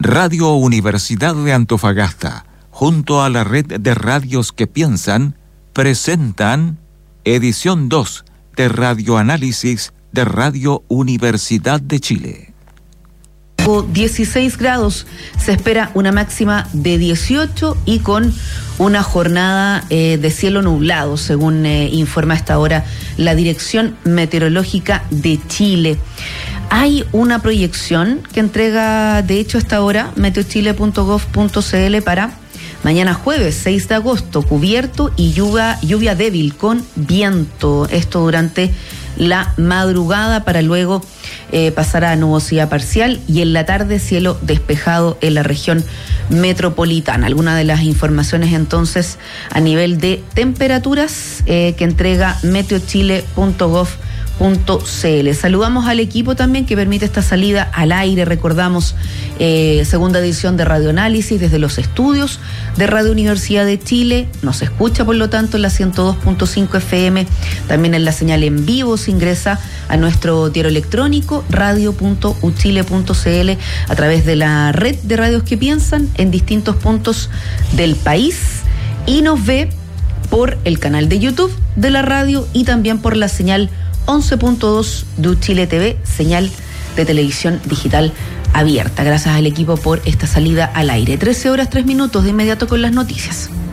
Radio Universidad de Antofagasta, junto a la red de radios que piensan, presentan edición 2 de Radioanálisis de Radio Universidad de Chile. 16 grados, se espera una máxima de 18 y con una jornada de cielo nublado, según informa hasta ahora la Dirección Meteorológica de Chile. Hay una proyección que entrega, de hecho, hasta ahora, meteochile.gov.cl para mañana jueves 6 de agosto, cubierto y lluvia débil con viento. Esto durante la madrugada para luego pasar a nubosidad parcial y en la tarde cielo despejado en la región metropolitana. Algunas de las informaciones entonces a nivel de temperaturas que entrega meteochile.gov.cl. Saludamos al equipo también que permite esta salida al aire. Recordamos segunda edición de Radioanálisis desde los estudios de Radio Universidad de Chile. Nos escucha por lo tanto en la 102.5 FM, también en la señal en vivo. Se ingresa a nuestro diario electrónico radio.uchile.cl a través de la red de radios que piensan en distintos puntos del país y nos ve por el canal de YouTube de la radio y también por la señal 11.2 de Uchile TV, señal de televisión digital abierta. Gracias al equipo por esta salida al aire. 13 horas 3 minutos, de inmediato con las noticias.